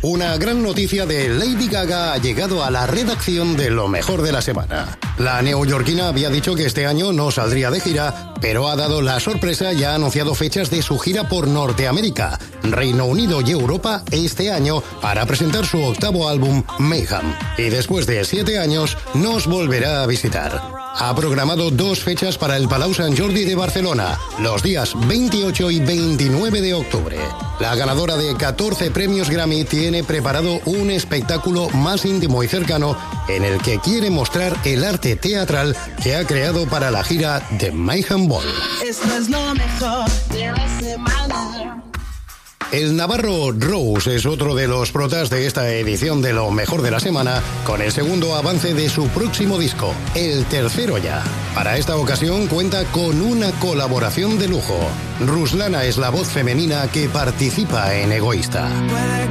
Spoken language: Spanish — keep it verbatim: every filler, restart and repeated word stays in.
Una gran noticia de Lady Gaga ha llegado a la redacción de Lo Mejor de la Semana. La neoyorquina había dicho que este año no saldría de gira, pero ha dado la sorpresa y ha anunciado fechas de su gira por Norteamérica, Reino Unido y Europa este año para presentar su octavo álbum, Mayhem. Y después de siete años, nos volverá a visitar. Ha programado dos fechas para el Palau Sant Jordi de Barcelona, los días veintiocho y veintinueve de octubre. La ganadora de catorce premios Grammy tiene preparado un espectáculo más íntimo y cercano en el que quiere mostrar el arte teatral que ha creado para la gira de Mayhem Ball. Esto es lo mejor de la semana. El navarro Rose es otro de los protas de esta edición de Lo Mejor de la Semana, con el segundo avance de su próximo disco, el tercero ya. Para esta ocasión cuenta con una colaboración de lujo. Ruslana es la voz femenina que participa en Egoísta.